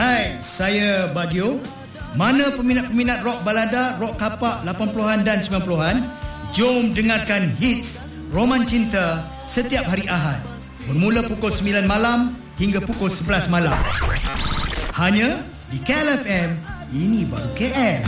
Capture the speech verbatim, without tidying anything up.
Hai, saya Bagio. Mana peminat-peminat rock balada, rock kapak lapan puluhan dan sembilan puluhan? Jom dengarkan hits Roman Cinta setiap hari Ahad, bermula pukul sembilan malam hingga pukul sebelas malam. Hanya di K L F M. Ini baru K L.